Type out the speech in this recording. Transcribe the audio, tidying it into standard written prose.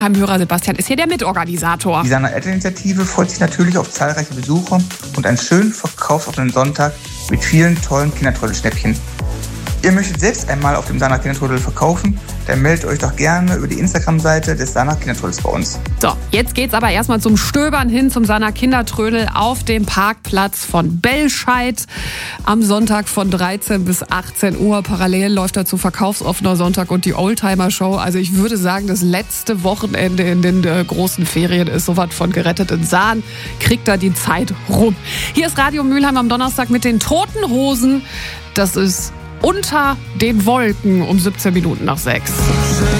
Hörer Sebastian ist hier der Mitorganisator. Die Sana-Initiative freut sich natürlich auf zahlreiche Besucher und einen schönen verkaufsoffenen Sonntag mit vielen tollen Kindertrödel-Schnäppchen. Ihr möchtet selbst einmal auf dem Sana Kindertrödel verkaufen? Dann meldet euch doch gerne über die Instagram-Seite des Sana Kindertrödels bei uns. So, jetzt geht's aber erstmal zum Stöbern hin zum Sana Kindertrödel auf dem Parkplatz von Bellscheid. Am Sonntag von 13 bis 18 Uhr. Parallel läuft dazu verkaufsoffener Sonntag und die Oldtimer-Show. Also ich würde sagen, das letzte Wochenende in den großen Ferien ist sowas von gerettet in Sahn. Kriegt da die Zeit rum. Hier ist Radio Mülheim am Donnerstag mit den Toten Hosen. Das ist Unter den Wolken um 17 Minuten nach 6.